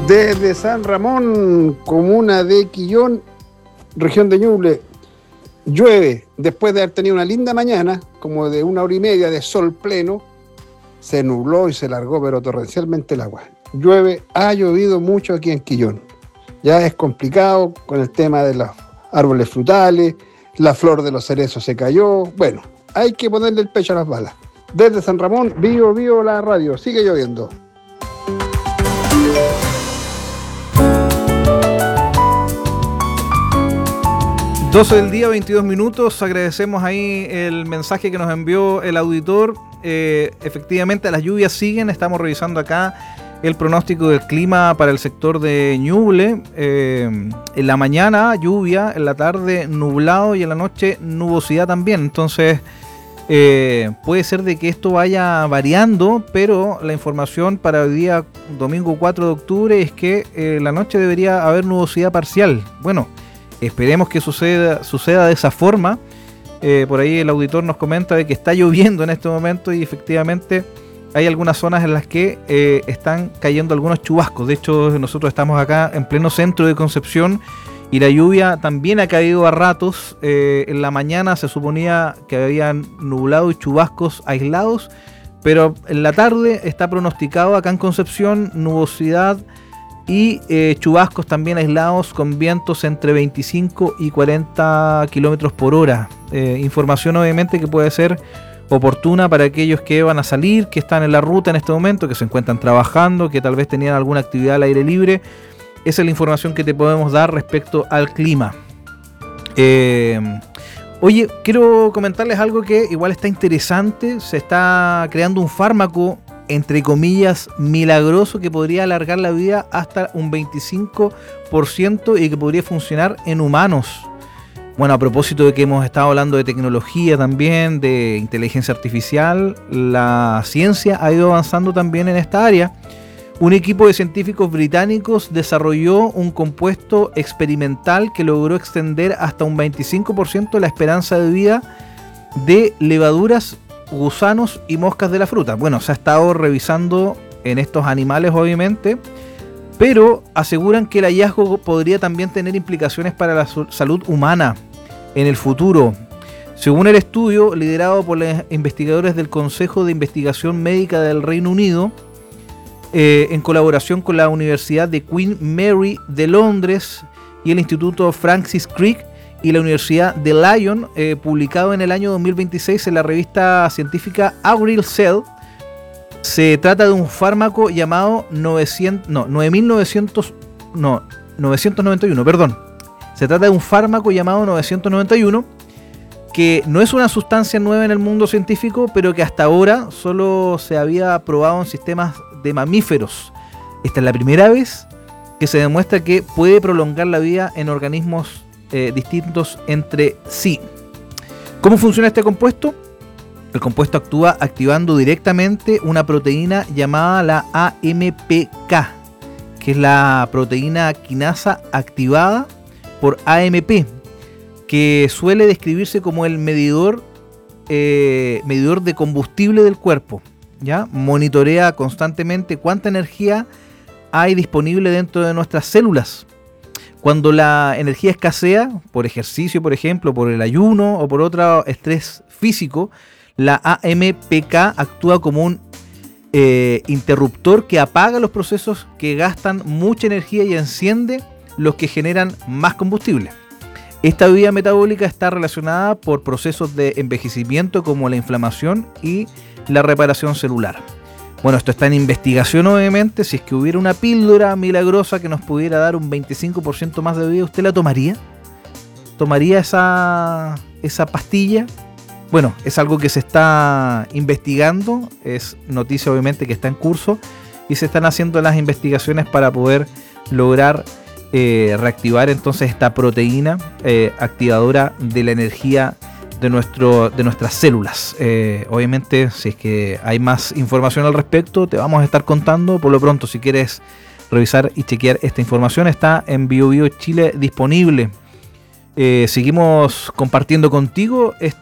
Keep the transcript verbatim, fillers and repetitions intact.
Desde San Ramón, comuna de Quillón, región de Ñuble, llueve. Después de haber tenido una linda mañana, como de una hora y media de sol pleno, se nubló y se largó, pero torrencialmente el agua. Llueve, ha llovido mucho aquí en Quillón. Ya es complicado con el tema de los árboles frutales, la flor de los cerezos se cayó. Bueno, hay que ponerle el pecho a las balas. Desde San Ramón, vivo, vivo la radio, sigue lloviendo. doce del día, veintidós minutos. Agradecemos ahí el mensaje que nos envió el auditor. Eh, efectivamente, las lluvias siguen. Estamos revisando acá el pronóstico del clima para el sector de Ñuble. Eh, en la mañana lluvia, en la tarde nublado y en la noche nubosidad también. Entonces eh, puede ser de que esto vaya variando, pero la información para hoy día, domingo cuatro de octubre, es que eh, en la noche debería haber nubosidad parcial. Bueno, esperemos que suceda, suceda de esa forma. Eh, por ahí el auditor nos comenta de que está lloviendo en este momento y efectivamente hay algunas zonas en las que eh, están cayendo algunos chubascos. De hecho, nosotros estamos acá en pleno centro de Concepción y la lluvia también ha caído a ratos. Eh, en la mañana se suponía que habían nublado y chubascos aislados, pero en la tarde está pronosticado acá en Concepción nubosidad y eh, chubascos también aislados con vientos entre veinticinco y cuarenta kilómetros por hora. Eh, información obviamente que puede ser oportuna para aquellos que van a salir, que están en la ruta en este momento, que se encuentran trabajando, que tal vez tenían alguna actividad al aire libre. Esa es la información que te podemos dar respecto al clima. Eh, oye, quiero comentarles algo que igual está interesante. Se está creando un fármaco, entre comillas, milagroso, que podría alargar la vida hasta un veinticinco por ciento y que podría funcionar en humanos. Bueno, a propósito de que hemos estado hablando de tecnología también, de inteligencia artificial, la ciencia ha ido avanzando también en esta área. Un equipo de científicos británicos desarrolló un compuesto experimental que logró extender hasta un veinticinco por ciento la esperanza de vida de levaduras, gusanos y moscas de la fruta. Bueno, se ha estado revisando en estos animales obviamente, pero aseguran que el hallazgo podría también tener implicaciones para la salud humana en el futuro. Según el estudio liderado por los investigadores del Consejo de Investigación Médica del Reino Unido, eh, en colaboración con la Universidad de Queen Mary de Londres y el Instituto Francis Crick y la Universidad de Lyon, eh, publicado en el año dos mil veintiséis en la revista científica Avril Cell, se trata de un fármaco llamado novecientos, no, nueve mil novecientos, no, novecientos noventa y uno, perdón. Se trata de un fármaco llamado novecientos noventa y uno, que no es una sustancia nueva en el mundo científico, pero que hasta ahora solo se había probado en sistemas de mamíferos. Esta es la primera vez que se demuestra que puede prolongar la vida en organismos eh, distintos entre sí. ¿Cómo funciona este compuesto? El compuesto actúa activando directamente una proteína llamada la A M P K, que es la proteína quinasa activada por A M P, que suele describirse como el medidor, eh, medidor de combustible del cuerpo. ¿Ya? Monitorea constantemente cuánta energía hay disponible dentro de nuestras células. Cuando la energía escasea, por ejercicio, por ejemplo, por el ayuno o por otro estrés físico, la A M P K actúa como un eh, interruptor que apaga los procesos que gastan mucha energía y enciende los que generan más combustible. Esta vía metabólica está relacionada por procesos de envejecimiento como la inflamación y la reparación celular. Bueno, esto está en investigación obviamente. Si es que hubiera una píldora milagrosa que nos pudiera dar un veinticinco por ciento más de vida, ¿usted la tomaría? ¿Tomaría esa, esa pastilla? Bueno, es algo que se está investigando, es noticia obviamente que está en curso y se están haciendo las investigaciones para poder lograr eh, reactivar entonces esta proteína eh, activadora de la energía de, nuestro, de nuestras células. Eh, obviamente, si es que hay más información al respecto, te vamos a estar contando. Por lo pronto, si quieres revisar y chequear esta información, está en Bio Bio Chile disponible. Eh, seguimos compartiendo contigo